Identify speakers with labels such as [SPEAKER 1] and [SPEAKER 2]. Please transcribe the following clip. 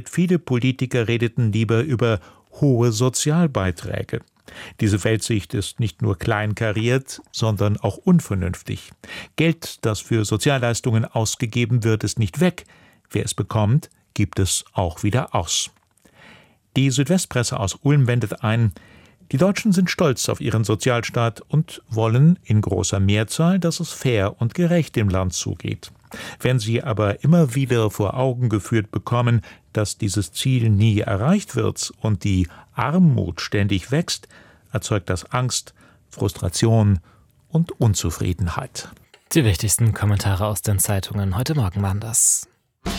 [SPEAKER 1] viele Politiker redeten lieber über hohe Sozialbeiträge. Diese Weltsicht ist nicht nur kleinkariert, sondern auch unvernünftig. Geld, das für Sozialleistungen ausgegeben wird, ist nicht weg. Wer es bekommt, gibt es auch wieder aus. Die Südwestpresse aus Ulm wendet ein: Die Deutschen sind stolz auf ihren Sozialstaat und wollen in großer Mehrzahl, dass es fair und gerecht im Land zugeht. Wenn sie aber immer wieder vor Augen geführt bekommen, dass dieses Ziel nie erreicht wird und die Armut ständig wächst, erzeugt das Angst, Frustration und Unzufriedenheit.
[SPEAKER 2] Die wichtigsten Kommentare aus den Zeitungen heute Morgen waren das.